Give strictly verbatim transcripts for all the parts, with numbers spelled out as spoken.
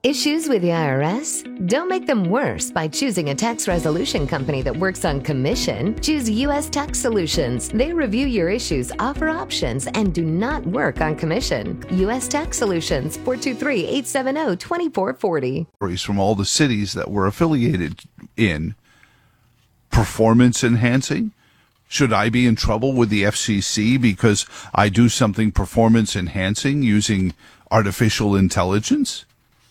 Issues with the I R S? Don't make them worse by choosing a tax resolution company that works on commission. Choose U S Tax Solutions. They review your issues, offer options, and do not work on commission. U S Tax Solutions, four two three, eight seven zero, two four four zero. From all the cities that we're affiliated in, performance enhancing? Should I be in trouble with the F C C because I do something performance enhancing using artificial intelligence?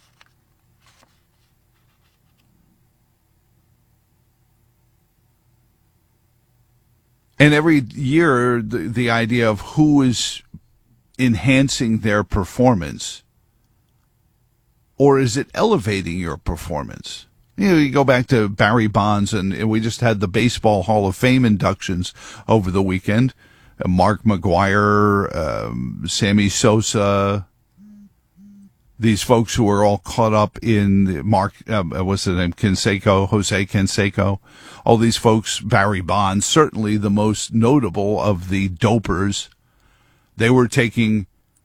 And every year, the, the idea of who is enhancing their performance, or is it elevating your performance? You know, you go back to Barry Bonds, and, and we just had the Baseball Hall of Fame inductions over the weekend. Uh, Mark McGwire, um, Sammy Sosa, these folks who are all caught up in the Mark, uh, what's the name, Canseco, Jose Canseco, all these folks, Barry Bonds, certainly the most notable of the dopers. They were taking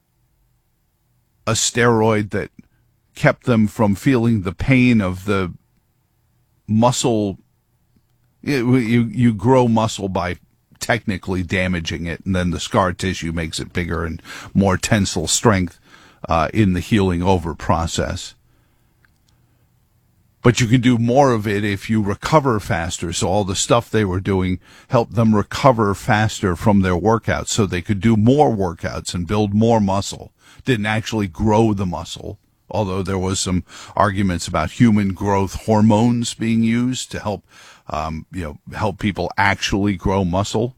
a steroid that kept them from feeling the pain of the muscle. You, you, you grow muscle by technically damaging it, and then the scar tissue makes it bigger and more tensile strength Uh, in the healing over process. But you can do more of it if you recover faster. So all the stuff they were doing helped them recover faster from their workouts so they could do more workouts and build more muscle. Didn't actually grow the muscle, although there was some arguments about human growth hormones being used to help, um, you know, help people actually grow muscle.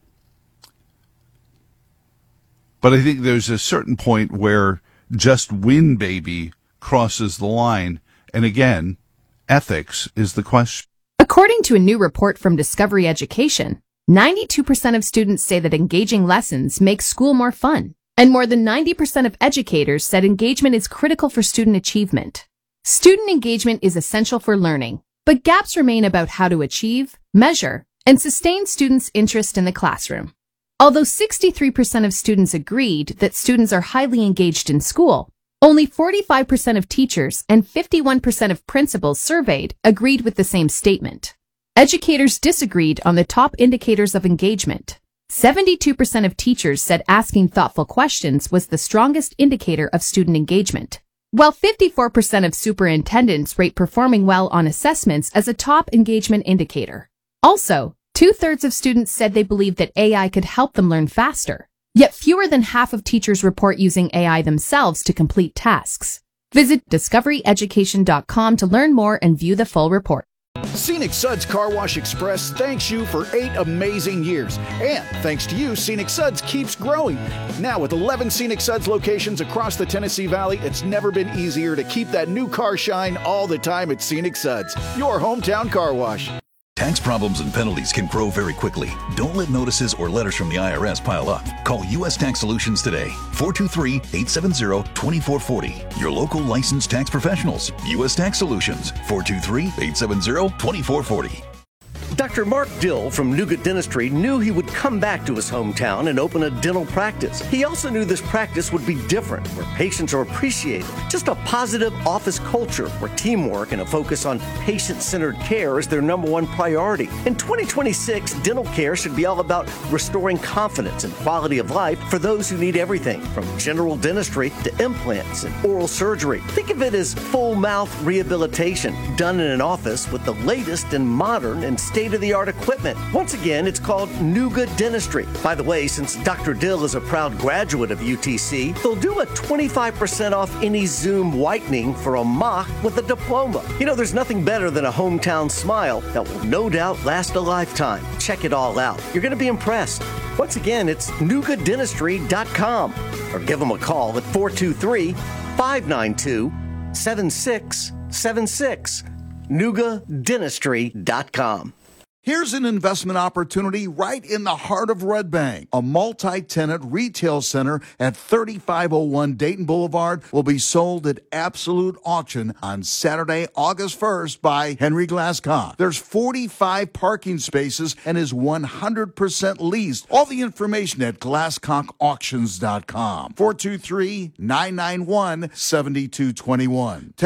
But I think there's a certain point where just win, baby, crosses the line. And again, ethics is the question. According to a new report from Discovery Education, ninety-two percent of students say that engaging lessons make school more fun. And more than ninety percent of educators said engagement is critical for student achievement. Student engagement is essential for learning, but gaps remain about how to achieve, measure, and sustain students' interest in the classroom. Although sixty-three percent of students agreed that students are highly engaged in school, only forty-five percent of teachers and fifty-one percent of principals surveyed agreed with the same statement. Educators disagreed on the top indicators of engagement. seventy-two percent of teachers said asking thoughtful questions was the strongest indicator of student engagement, while fifty-four percent of superintendents rate performing well on assessments as a top engagement indicator. Also, two-thirds of students said they believed that A I could help them learn faster, yet fewer than half of teachers report using A I themselves to complete tasks. Visit discovery education dot com to learn more and view the full report. Scenic Suds Car Wash Express thanks you for eight amazing years. And thanks to you, Scenic Suds keeps growing. Now with eleven Scenic Suds locations across the Tennessee Valley, it's never been easier to keep that new car shine all the time at Scenic Suds, your hometown car wash. Tax problems and penalties can grow very quickly. Don't let notices or letters from the I R S pile up. Call U S Tax Solutions today, four two three, eight seven zero, two four four zero. Your local licensed tax professionals. U S Tax Solutions, four two three, eight seven zero, two four four zero. Doctor Mark Dill from Nougat Dentistry knew he would come back to his hometown and open a dental practice. He also knew this practice would be different, where patients are appreciated. Just a positive office culture where teamwork and a focus on patient-centered care is their number one priority. In twenty twenty-six, dental care should be all about restoring confidence and quality of life for those who need everything from general dentistry to implants and oral surgery. Think of it as full mouth rehabilitation done in an office with the latest and modern and state-of-the-art equipment. Once again, it's called Nougat Dentistry. By the way, since Doctor Dill is a proud graduate of U T C, they'll do a twenty-five percent off any Zoom whitening for a mock with a diploma. You know, there's nothing better than a hometown smile that will no doubt last a lifetime. Check it all out. You're going to be impressed. Once again, it's nougat dentistry dot com or give them a call at four two three, five nine two, seven six seven six. nougat dentistry dot com. Here's an investment opportunity right in the heart of Red Bank. A multi-tenant retail center at thirty-five oh one Dayton Boulevard will be sold at absolute auction on Saturday, August first by Henry Glasscock. There's forty-five parking spaces and is one hundred percent leased. All the information at glasscock auctions dot com. four two three, nine nine one, seven two two one.